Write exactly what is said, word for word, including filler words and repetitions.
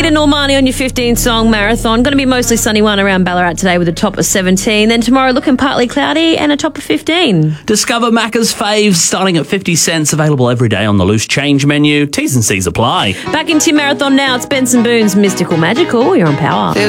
Peter Normani on your fifteen-song marathon. Going to be mostly sunny one around Ballarat today with a top of seventeen. Then tomorrow looking partly cloudy and a top of fifteen. Discover Macca's faves starting at fifty cents, available every day on the loose change menu. T's and C's apply. Back into your marathon now. It's Benson Boone's Mystical Magical. You're on Power.